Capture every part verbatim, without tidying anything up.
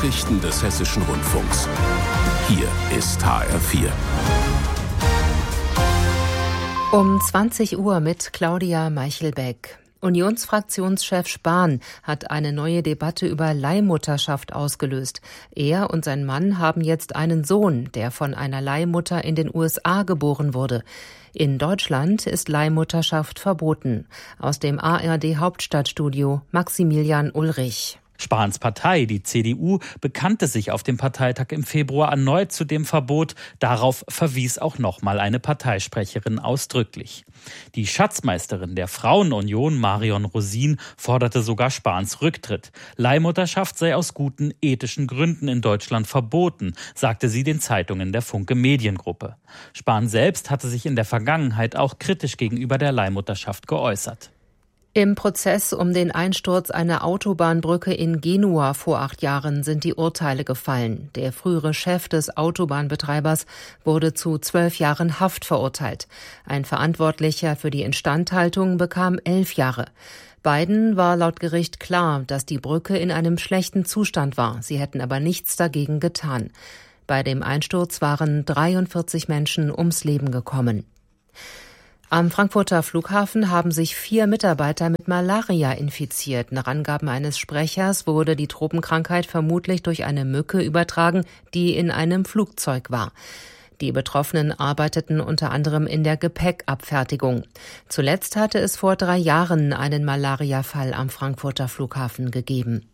Nachrichten des Hessischen Rundfunks. Hier ist H R vier. Um zwanzig Uhr mit Claudia Meichelbeck. Unionsfraktionschef Spahn hat eine neue Debatte über Leihmutterschaft ausgelöst. Er und sein Mann haben jetzt einen Sohn, der von einer Leihmutter in den U S A geboren wurde. In Deutschland ist Leihmutterschaft verboten. Aus dem A R D-Hauptstadtstudio Maximilian Ulrich. Spahns Partei, die C D U, bekannte sich auf dem Parteitag im Februar erneut zu dem Verbot. Darauf verwies auch nochmal eine Parteisprecherin ausdrücklich. Die Schatzmeisterin der Frauenunion, Marion Rosin, forderte sogar Spahns Rücktritt. Leihmutterschaft sei aus guten ethischen Gründen in Deutschland verboten, sagte sie den Zeitungen der Funke Mediengruppe. Spahn selbst hatte sich in der Vergangenheit auch kritisch gegenüber der Leihmutterschaft geäußert. Im Prozess um den Einsturz einer Autobahnbrücke in Genua vor acht Jahren sind die Urteile gefallen. Der frühere Chef des Autobahnbetreibers wurde zu zwölf Jahren Haft verurteilt. Ein Verantwortlicher für die Instandhaltung bekam elf Jahre. Beiden war laut Gericht klar, dass die Brücke in einem schlechten Zustand war. Sie hätten aber nichts dagegen getan. Bei dem Einsturz waren dreiundvierzig Menschen ums Leben gekommen. Am Frankfurter Flughafen haben sich vier Mitarbeiter mit Malaria infiziert. Nach Angaben eines Sprechers wurde die Tropenkrankheit vermutlich durch eine Mücke übertragen, die in einem Flugzeug war. Die Betroffenen arbeiteten unter anderem in der Gepäckabfertigung. Zuletzt hatte es vor drei Jahren einen Malariafall am Frankfurter Flughafen gegeben.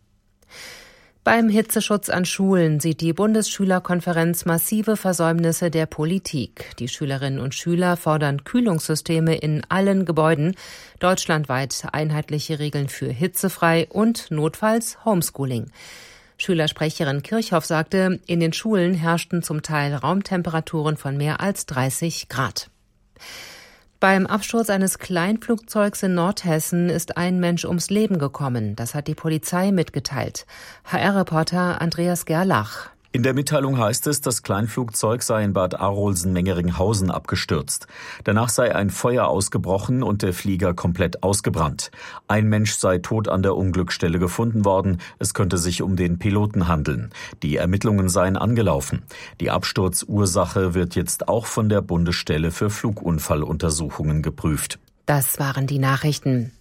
Beim Hitzeschutz an Schulen sieht die Bundesschülerkonferenz massive Versäumnisse der Politik. Die Schülerinnen und Schüler fordern Kühlungssysteme in allen Gebäuden, deutschlandweit einheitliche Regeln für hitzefrei und notfalls Homeschooling. Schülersprecherin Kirchhoff sagte, in den Schulen herrschten zum Teil Raumtemperaturen von mehr als dreißig Grad. Beim Absturz eines Kleinflugzeugs in Nordhessen ist ein Mensch ums Leben gekommen. Das hat die Polizei mitgeteilt. H R-Reporter Andreas Gerlach. In der Mitteilung heißt es, das Kleinflugzeug sei in Bad Arolsen-Mengeringhausen abgestürzt. Danach sei ein Feuer ausgebrochen und der Flieger komplett ausgebrannt. Ein Mensch sei tot an der Unglücksstelle gefunden worden. Es könnte sich um den Piloten handeln. Die Ermittlungen seien angelaufen. Die Absturzursache wird jetzt auch von der Bundesstelle für Flugunfalluntersuchungen geprüft. Das waren die Nachrichten.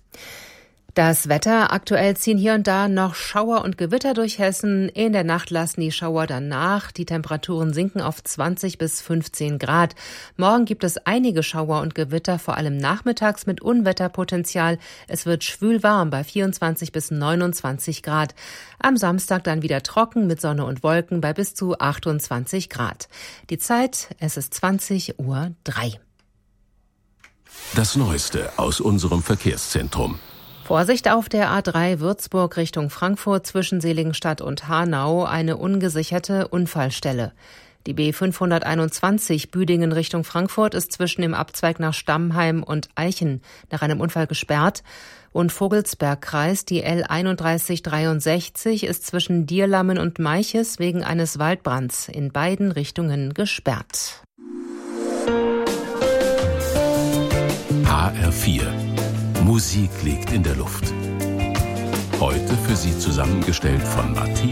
Das Wetter: Aktuell ziehen hier und da noch Schauer und Gewitter durch Hessen. In der Nacht lassen die Schauer dann nach. Die Temperaturen sinken auf zwanzig bis fünfzehn Grad. Morgen gibt es einige Schauer und Gewitter, vor allem nachmittags mit Unwetterpotenzial. Es wird schwül warm bei vierundzwanzig bis neunundzwanzig Grad. Am Samstag dann wieder trocken mit Sonne und Wolken bei bis zu achtundzwanzig Grad. Die Zeit: es ist zwanzig Uhr drei. Das Neueste aus unserem Verkehrszentrum. Vorsicht auf der A drei Würzburg Richtung Frankfurt zwischen Seligenstadt und Hanau, eine ungesicherte Unfallstelle. Die B fünfhunderteinundzwanzig Büdingen Richtung Frankfurt ist zwischen dem Abzweig nach Stammheim und Eichen nach einem Unfall gesperrt. Und Vogelsbergkreis, die L einunddreißig dreiundsechzig, ist zwischen Dierlammen und Meiches wegen eines Waldbrands in beiden Richtungen gesperrt. H R vier. Musik liegt in der Luft. Heute für Sie zusammengestellt von Matthias